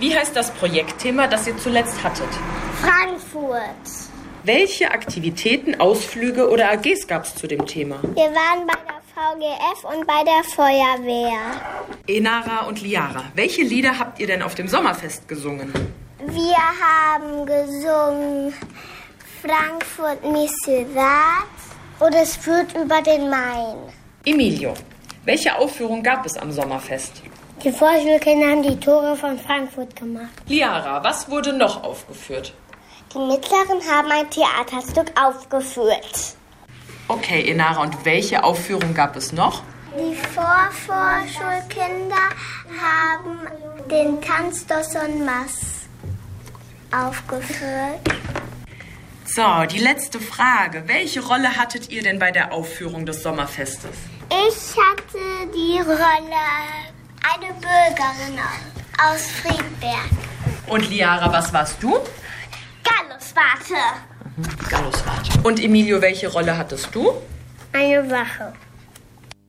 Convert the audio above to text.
Wie heißt das Projektthema, das ihr zuletzt hattet? Frankfurt. Welche Aktivitäten, Ausflüge oder AGs gab es zu dem Thema? Wir waren bei der VGF und bei der Feuerwehr. Enara und Liara, welche Lieder habt ihr denn auf dem Sommerfest gesungen? Wir haben gesungen Frankfurt Misserat und es führt über den Main. Emilio, welche Aufführung gab es am Sommerfest? Die Vorschulkinder haben die Tore von Frankfurt gemacht. Liara, was wurde noch aufgeführt? Die Mittleren haben ein Theaterstück aufgeführt. Okay, Enara, und welche Aufführung gab es noch? Die Vorschulkinder haben den Tanz dos und Mas aufgeführt. So, die letzte Frage. Welche Rolle hattet ihr denn bei der Aufführung des Sommerfestes? Ich hatte die Rolle eine Bürgerin aus Friedberg. Und Liara, was warst du? Galluswarte. Galluswart. Und Emilio, welche Rolle hattest du? Eine Wache.